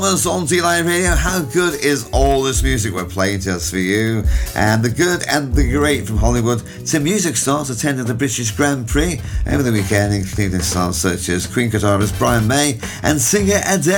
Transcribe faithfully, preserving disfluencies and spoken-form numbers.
Was on D Live Radio. How good is all this music we're playing just for you? And the good and the great from Hollywood to music stars attending the British Grand Prix over the weekend, including stars such as Queen guitarist Brian May and singer Adele.